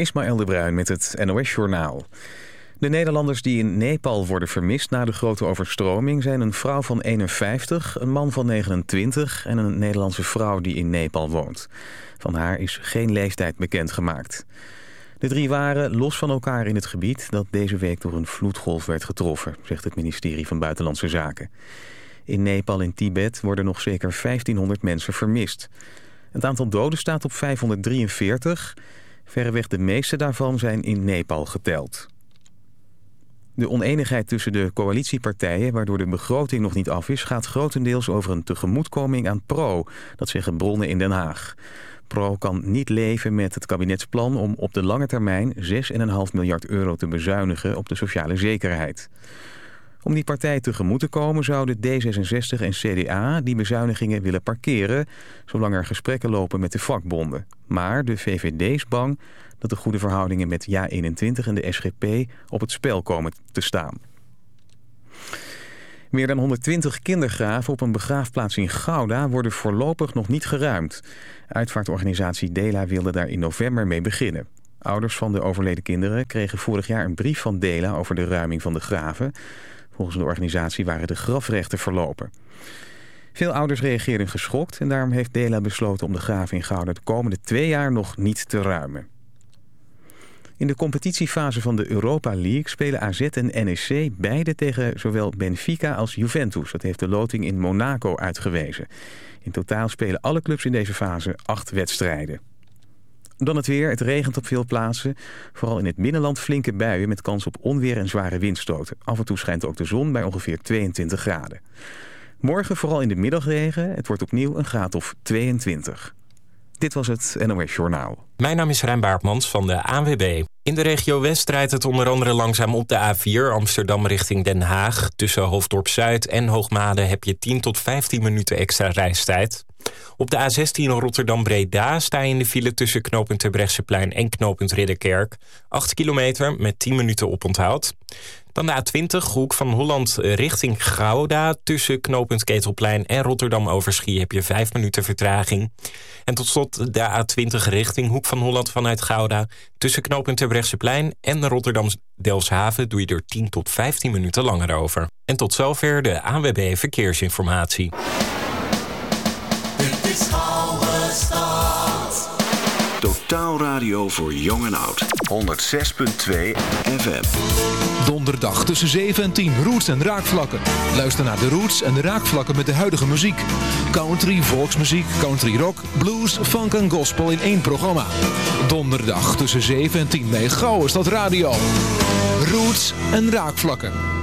Ismaël de Bruin met het NOS-journaal. De Nederlanders die in Nepal worden vermist na de grote overstroming zijn een vrouw van 51, een man van 29 en een Nederlandse vrouw die in Nepal woont. Van haar is geen leeftijd bekendgemaakt. De 3 waren los van elkaar in het gebied dat deze week door een vloedgolf werd getroffen, zegt het ministerie van Buitenlandse Zaken. In Nepal en Tibet worden nog zeker 1500 mensen vermist. Het aantal doden staat op 543. Verreweg de meeste daarvan zijn in Nepal geteld. De onenigheid tussen de coalitiepartijen, waardoor de begroting nog niet af is, gaat grotendeels over een tegemoetkoming aan PRO. Dat zeggen bronnen in Den Haag. PRO kan niet leven met het kabinetsplan om op de lange termijn 6,5 miljard euro te bezuinigen op de sociale zekerheid. Om die partij tegemoet te komen zouden D66 en CDA die bezuinigingen willen parkeren, zolang er gesprekken lopen met de vakbonden. Maar de VVD is bang dat de goede verhoudingen met JA21 en de SGP op het spel komen te staan. Meer dan 120 kindergraven op een begraafplaats in Gouda worden voorlopig nog niet geruimd. Uitvaartorganisatie Dela wilde daar in november mee beginnen. Ouders van de overleden kinderen kregen vorig jaar een brief van Dela over de ruiming van de graven. Volgens de organisatie waren de grafrechten verlopen. Veel ouders reageerden geschokt en daarom heeft Dela besloten om de graven in Gouda de komende 2 jaar nog niet te ruimen. In de competitiefase van de Europa League spelen AZ en NEC beide tegen zowel Benfica als Juventus. Dat heeft de loting in Monaco uitgewezen. In totaal spelen alle clubs in deze fase 8 wedstrijden. Dan het weer. Het regent op veel plaatsen. Vooral in het binnenland flinke buien met kans op onweer en zware windstoten. Af en toe schijnt ook de zon bij ongeveer 22 graden. Morgen vooral in de middagregen. Het wordt opnieuw een graad of 22. Dit was het NOS Journaal. Mijn naam is Rijn Baartmans van de ANWB. In de regio West rijdt het onder andere langzaam op de A4 Amsterdam richting Den Haag. Tussen Hoofddorp Zuid en Hoogmade heb je 10 tot 15 minuten extra reistijd. Op de A16 Rotterdam-Breda sta je in de file tussen knooppunt Terbrechtseplein en knooppunt Ridderkerk. 8 kilometer met 10 minuten oponthoud. Dan de A20, hoek van Holland richting Gouda. Tussen knooppunt Ketelplein en Rotterdam-Overschie heb je 5 minuten vertraging. En tot slot de A20 richting hoek van Holland vanuit Gouda. Tussen knooppunt Terbrechtseplein en Rotterdam-Delfshaven doe je er 10 tot 15 minuten langer over. En tot zover de ANWB Verkeersinformatie. Dit is Oude Stad. Totaal radio voor jong en oud. 106.2 FM. Donderdag tussen 7 en 10, Roots en Raakvlakken. Luister naar de Roots en de Raakvlakken met de huidige muziek. Country, volksmuziek, country rock, blues, funk en gospel in één programma. Donderdag tussen 7 en 10 bij Gouden Stad Radio. Roots en Raakvlakken.